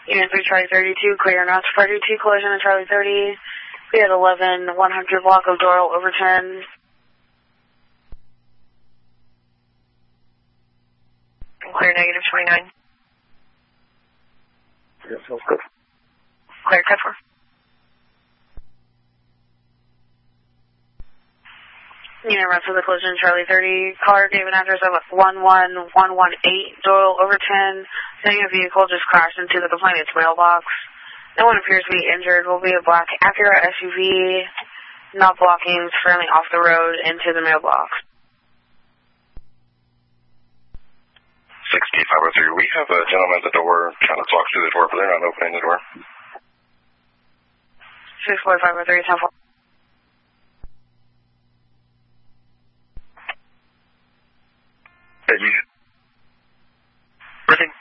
Unit 3, Charlie 32, clear not to 32, collision at Charlie 30. We had 11, 100 block of Doral Overton. Clear negative 29. Yeah, sounds good. Clear 10-4. Unit rest of the collision, Charlie 30. Caller gave an address of 11118 Doyle Overton, saying a vehicle just crashed into the complainant's mailbox. No one appears to be injured. Will be a black Acura SUV, not blocking, fairly off the road into the mailbox. 6503, we have a gentleman at the door trying to talk through the door, but they're not opening the door. 64503, 10-4. Hey, you. Brittany?